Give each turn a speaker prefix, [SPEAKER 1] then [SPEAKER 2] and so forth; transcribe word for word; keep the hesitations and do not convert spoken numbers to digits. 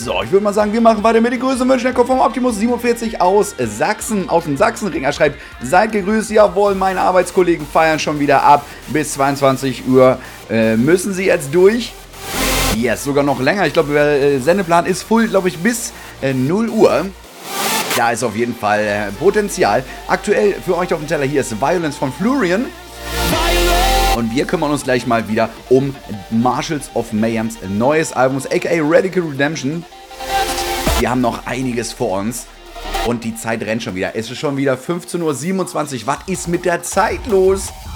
[SPEAKER 1] So, ich würde mal sagen, wir machen weiter mit den größten Wünschen. Der kommt vom Optimus siebenundvierzig aus Sachsen, aus dem Sachsenring. Er schreibt, seid gegrüßt, jawohl, meine Arbeitskollegen feiern schon wieder ab. Bis zweiundzwanzig Uhr äh, müssen sie jetzt durch. Yes, sogar noch länger. Ich glaube, der äh, Sendeplan ist voll, glaube ich, bis äh, null Uhr. Da ist auf jeden Fall äh, Potenzial. Aktuell für euch auf dem Teller hier ist Violence von Flurian. Und wir kümmern uns gleich mal wieder um Marshals of Mayhems neues Album, aka Radical Redemption. Wir haben noch einiges vor uns. Und die Zeit rennt schon wieder. Es ist schon wieder fünfzehn Uhr siebenundzwanzig. Was ist mit der Zeit los?